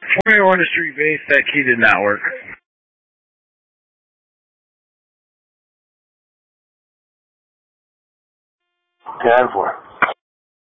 Formula 1 is street based. That key did not work. 10-4.